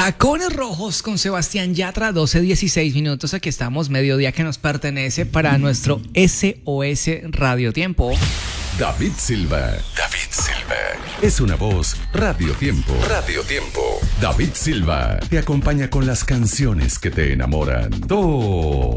Tacones Rojos con Sebastián Yatra, 12:16. Aquí estamos, mediodía que nos pertenece para nuestro SOS Radio Tiempo. David Silva. Es una voz Radio Tiempo. David Silva te acompaña con las canciones que te enamoran.